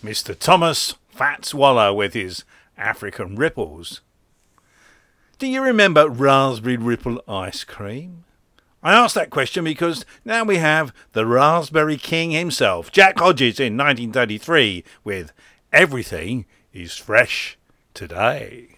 Mr. Thomas Fats Waller with his African Ripples. Do you remember Raspberry Ripple ice cream? I asked that question because now we have the Raspberry King himself, Jack Hodges, in 1933 with Everything is Fresh Today.